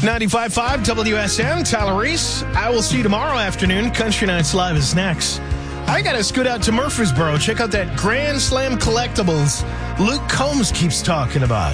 95.5 WSM, Tyler Reese. I will see you tomorrow afternoon. Country Nights Live is next. I got to scoot out to Murfreesboro. Check out that Grand Slam Collectibles Luke Combs keeps talking about.